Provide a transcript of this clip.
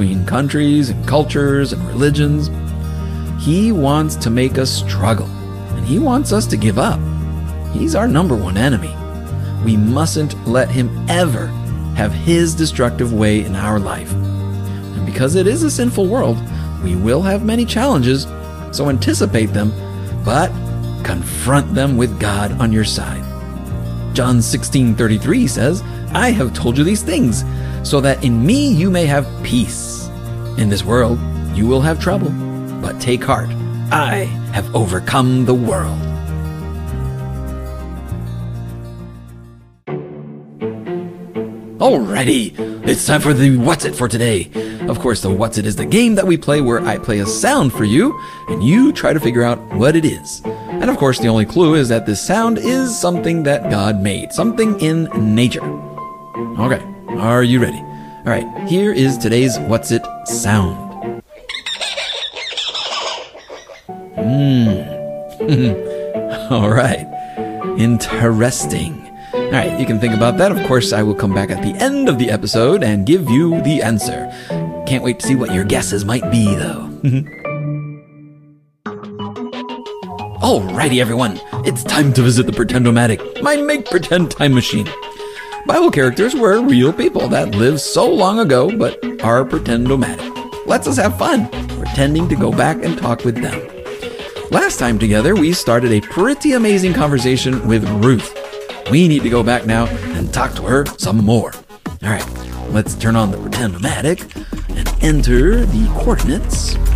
between countries and cultures and religions. He wants to make us struggle, and he wants us to give up. He's our number one enemy. We mustn't let him ever have his destructive way in our life. And because it is a sinful world, we will have many challenges, so anticipate them, but confront them with God on your side. John 16:33 says, I have told you these things, so that in me you may have peace. In this world you will have trouble, but take heart, I have overcome the world. Alrighty, it's time for the What's It for today. Of course, the What's It is the game that we play where I play a sound for you, and you try to figure out what it is. And of course, the only clue is that this sound is something that God made, something in nature. Okay, are you ready? Alright, here is today's What's It sound. Alright, interesting. Alright, you can think about that. Of course, I will come back at the end of the episode and give you the answer. Can't wait to see what your guesses might be, though. Alrighty, everyone. It's time to visit the Pretend-O-Matic, my make-pretend time machine. Bible characters were real people that lived so long ago, but are Pretend-O-Matic. Let's us have fun, pretending to go back and talk with them. Last time together, we started a pretty amazing conversation with Ruth. We need to go back now and talk to her some more. Alright, let's turn on the Pretend-O-Matic and enter the coordinates